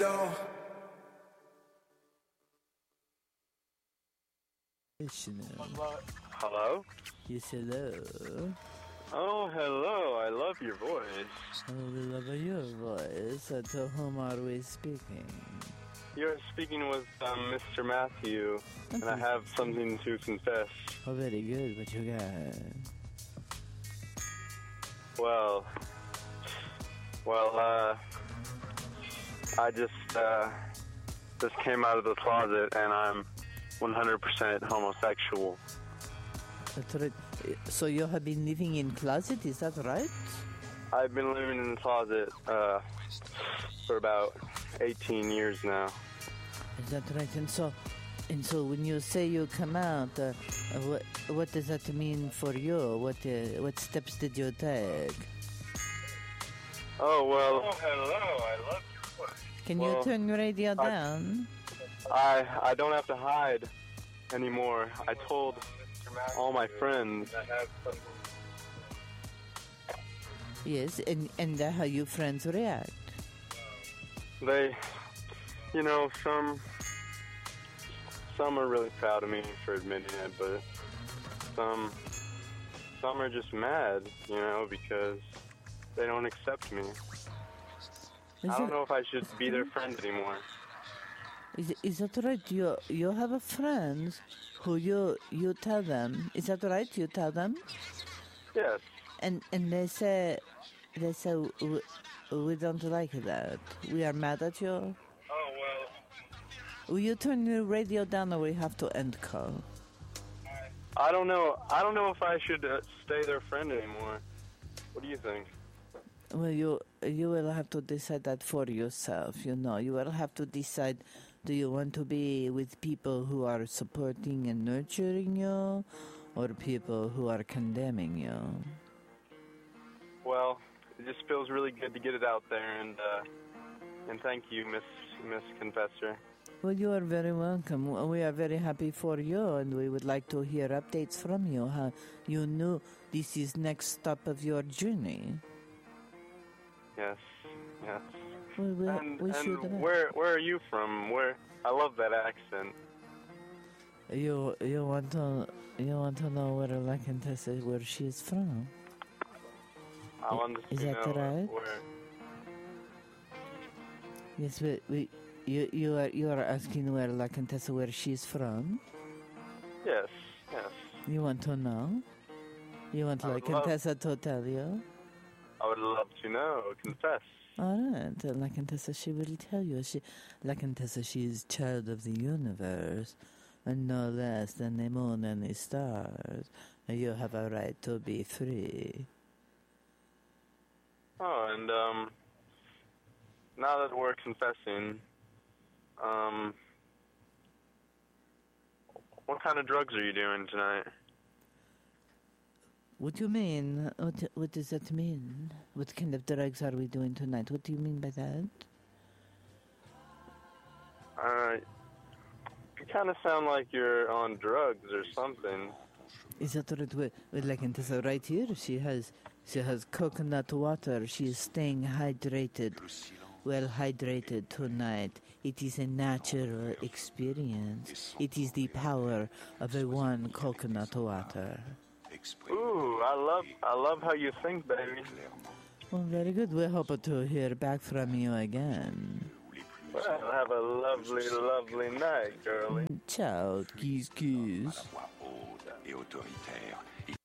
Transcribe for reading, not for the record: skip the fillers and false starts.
though. Hello? Yes, hello. Oh, hello. I love your voice. Oh, we love your voice. To whom are we speaking? You're speaking with Mr. Matthew, and I have something to confess. Oh, very good. What you got? Well, I just came out of the closet, and I'm 100% homosexual. That's right. So you have been living in closet, is that right? I've been living in the closet for about 18 years now. Is that right? And so when you say you come out, what does that mean for you? What steps did you take? Oh, well. Oh, hello. I love your voice. Can you turn your radio down? I don't have to hide anymore. I told all my friends. Yes, and how your friends react? They, some are really proud of me for admitting it, but some are just mad, because they don't accept me. I don't know if I should be their friend anymore. Is that right? You have a friends who you tell them. Is that right? You tell them? Yes. And they say we don't like that. We are mad at you. Oh, well. Will you turn your radio down, or we have to end call? I don't know if I should stay their friend anymore. What do you think? Well, you will have to decide that for yourself. You will have to decide. Do you want to be with people who are supporting and nurturing you, or people who are condemning you? Well, it just feels really good to get it out there, and thank you, Miss Confessor. Well, you are very welcome. We are very happy for you, and we would like to hear updates from you. How you knew this is next stop of your journey. Yes. Well, where are you from? I love that accent. You want to know where La Contessa where she is from? I want to is that know right? Where. Yes, you are asking where La Contessa where she's from? Yes. You want to know? You want La Contessa to tell you? I would love to know. Confess. All right, La Contessa, she will tell you. La Contessa, she is child of the universe, and no less than the moon and the stars. And you have a right to be free. Oh, and now that we're confessing, what kind of drugs are you doing tonight? What do you mean? What does that mean? What kind of drugs are we doing tonight? What do you mean by that? You kind of sound like you're on drugs or something. Is that right? Well, La Contessa, right here, she has coconut water. She is staying hydrated, well hydrated tonight. It is a natural experience. It is the power of a one coconut water. Ooh, I love how you think, baby. Well, very good. We hope to hear back from you again. Well, have a lovely, lovely night, girlie. Ciao, kiss.